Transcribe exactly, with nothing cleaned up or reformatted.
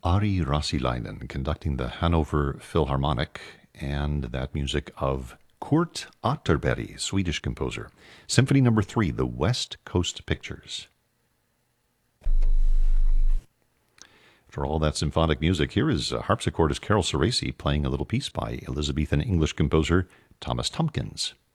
Ari Rassilainen conducting the Hanover Philharmonic, and that music of Kurt Atterberg, Swedish composer. Symphony number three, The West Coast Pictures. For all that symphonic music, here is uh, harpsichordist Carol Ceresi playing a little piece by Elizabethan English composer Thomas Tomkins.